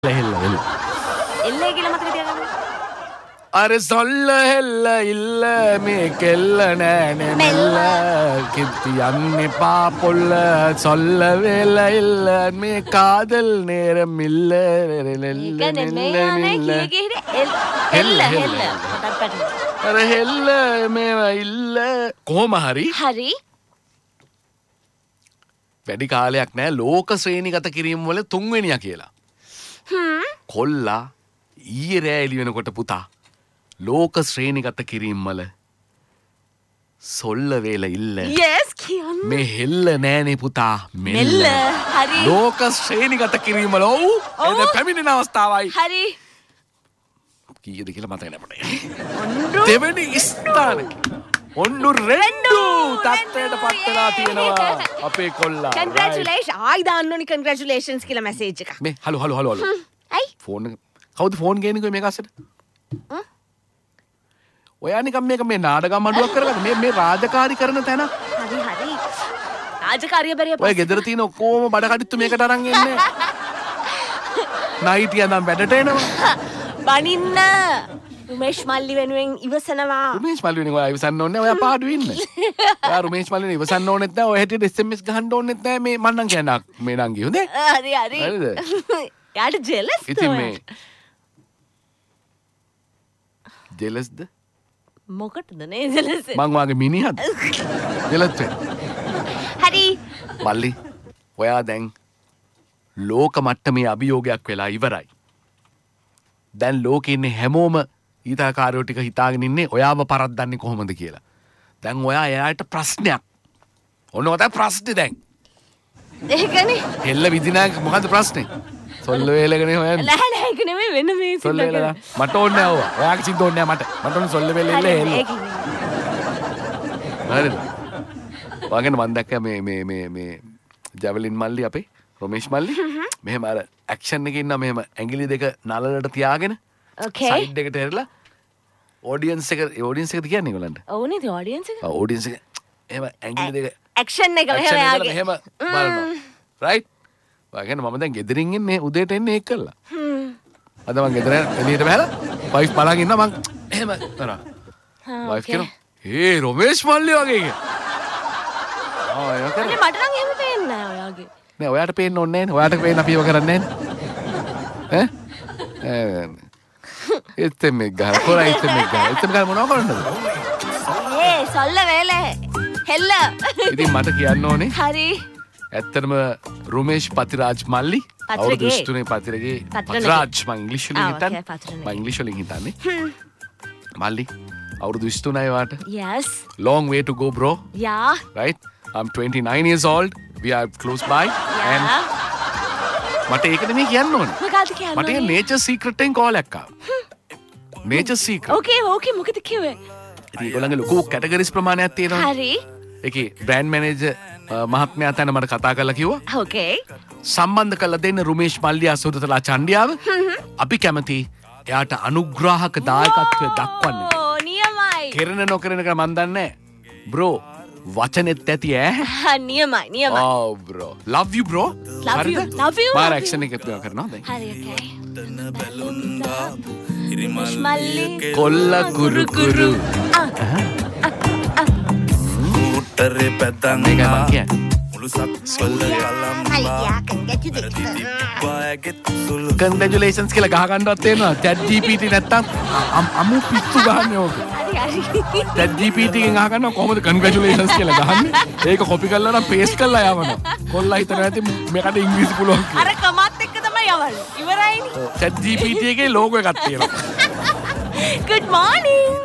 එල්ලේ කියලා මතක තියාගන්න. අර සොල්ල හෙල්ල ඉල්ල මේ කෙල්ල නෑනේ මෙල්ල කිත්තියන්න එපා පොල්ල සොල්ල වෙල ඉල්ල මේ කාදල් නේරම් ඉල්ල අර හෙල්ල මේවා ඉල්ල කොහොම හරි වැඩි කාලයක් නෑ ලෝක ශ්‍රේණිගත කිරීම වල තුන්වෙනියා කියලා. කොල්ලා ඊයේ රෑ එළි වෙනකොට පුතා ලෝක ශ්‍රේණිගත කිරීම වල සොල්ල වේල ඉල්ල. yes කියන්න. මේ හෙල්ල නෑනේ පුතා මෙල්ල. හරි. ලෝක ශ්‍රේණිගත කිරීම වල ඔව් එද පැමිණෙන අවස්ථාවයි. හරි. කීයද කියලා මතක නෑ මට. දෙවෙනි ස්ථානයේ ඔන්නු රෙන්ඩු තත්ත්වයට පත් වෙලා තියෙනවා අපේ කොල්ලා. congratulations. ආයි දාන්න ඕනි congratulations කියලා මැසේජ් එකක්. මේ හලෝ. ඇයි? ෆෝන් එක කවුද ෆෝන් ගේන්නේ මේක අස්සට? ඔයා නිකන් මේක මේ නාඩගම් අඩුවක් කරගන්න මේ රාජකාරී කරන තැන. හරි. රාජකාරිය බැරිය ඔය ගෙදර තියෙන ඔක්කොම බඩ කඩਿੱතු මේකට අරන් එන්නේ. නයිටිය නම් වැඩට එනවා. බනින්න. රුමේෂ් මල්ලි වෙනුවෙන් ඉවසනවා. රුමේෂ් මල්ලි වෙනුවෙන් ඔයා ඉවසන්න ඕනේ ඔයා පාඩුවේ ඉන්න. ඔයා රුමේෂ් මල්ලි වෙනුවෙන් ඉවසන්න ඕනෙත් නැහැ. ඔය හැටියට SMS ගහන්න ඕනෙත් නැහැ මේ මන්නම් කියන්න මේ නංගි හොඳේ. හරි. හරිද? යාට ජෙලස් ඉතින් මේ ජෙලස්ද? මොකටද නේ ජෙලස්? මං වාගේ මිනිහද? ජෙලස් වෙන්න. හරි. මල්ලි ඔයා දැන් ලෝක මට්ටමේ අභියෝගයක් වෙලා ඉවරයි. දැන් ලෝකේ ඉන්නේ හැමෝම ඊතාකාරයෝ ටික හිතාගෙන ඉන්නේ ඔයාව පරද්දන්නේ කොහොමද කියලා. දැන් ඔයා එයාට ප්‍රශ්නයක්. ඔන්න ඔතන ප්‍රශ්නේ දැන්. ඒකනේ. හෙල්ල විදිනා මොකද්ද ප්‍රශ්නේ? සොල්ල වේලගෙන හොයන්නේ. නෑ ඒක නෙමෙයි වෙන මේ සොල්ල වේලලා. මට ඕනේ නෑ ඔවා. ඔයාගේ සිද්ධ ඕනේ නෑ මට. මට ඕනේ සොල්ල වේලෙල්ල හෙල්ල. හරිද? ඔයාගෙන මම දැක්ක මේ ජැවලින් මල්ලි අපේ රොමේෂ් මල්ලි මෙහෙම අර ඇක්ෂන් එකේ ඉන්න මෙහෙම ඇඟිලි දෙක නලලට තියාගෙන සයිඩ් එකට හැරිලා ඔඩියන්ස් එක කියන්නේ ඒගොල්ලන්ට. ඔව් නේද ඔඩියන්ස් එක? ඔව් ඔඩියන්ස් එක එහෙම ඇඟිලි දෙක ඇක්ෂන් එක මෙහෙම යාගේ. මෙහෙම බලනවා. රයිට්? ඔයාගෙන මම දැන් ගෙදරින් එන්නේ උදේට එන්නේ ඒක කළා. අද මම ගෙදර එළියට බහලා වයිෆ් බලන් ඉන්න මං එහෙම කරා. වයිෆ් කියනවා "හේ රොමේෂ් මල්ලි වගේ කිය." ඒක මට නම් එහෙම පේන්නේ නෑ ඔයාගේ. නෑ ඔයාට පේන්න ඕනේ නෑනේ. ඔයාට පේන්න අපිව කරන්නේ නෑනේ. එතෙම ගහ කොරා එතෙම ගහ මොනව කරන්නද? සොල්ල වේලේ හෙල්ල. ඉතින් මට කියන්න ඕනේ. හරි. ඇත්තටම රුමේෂ් පතිරාජ් මල්ලි අවුරුදු 23 පතිරගේ පතිරාජ් මම ඉංග්‍රීසි වලින් හිතන්නේ. මම ඉංග්‍රීසි වලින් හිතන්නේ. මල්ලි අවුරුදු 23 වාට. Yes. Long way to go bro. Yeah. Right? I'm 29 years old. We are close by. Yeah. And මට ඒක නෙමෙයි කියන්න ඕනේ. මොකක්ද කියන්න මට ඕනේ? nature secret එකෙන් call එකක් ආවා. nature secret. Okay මොකද කිව්වේ? ඉතින් ඒගොල්ලන්ගේ ලොකු කැටගරිස් ප්‍රමාණයක් තියෙනවා. හරි. ඒකේ බ්‍රෑන්ඩ් මැනේජර් මහත්මයා තන මට කතා කරලා කිව්වා. Okay. සම්බන්ධ කරලා දෙන්න රුමේෂ් මල්ලියා සුරතලා චණ්ඩියාව. අපි කැමති එයාට අනුග්‍රාහක දායකත්වය දක්වන්න. ඕ නියමයි. කෙරෙන නොකරන එක මන් දන්නේ නැහැ. බ්‍රෝ වචනෙත් ඇති ඈ. නියමයි. Oh bro. Love you bro. Love you. මාර ඇක්ෂන් එක කරනවා දැන්. හරි okay. මල්ලි කොල්ල කුරු කුරු. මුට්ටරේ පැතන් මේක මං කියන්නේ. Congratulations කියලා ගහ ගන්නවත් තේරෙනවා. Chat GPT නැත්තම් අමු පිස්සු ගහන්නේ ඕක. හරි. Chat GPT එකෙන් අහගන්නවා කොහොමද congratulations කියලා ගහන්නේ. ඒක කොපි කරලා නම් paste කරලා යවනවා. කොල්ලා හිතනවා ඇති මේකට ඉංග්‍රීසි පුළුවන් කියලා. අර කමත් එක්ක තමයි යවන්නේ. ඉවරයිනේ. Chat GPT එකේ logo එකක් තියෙනවා. Good morning.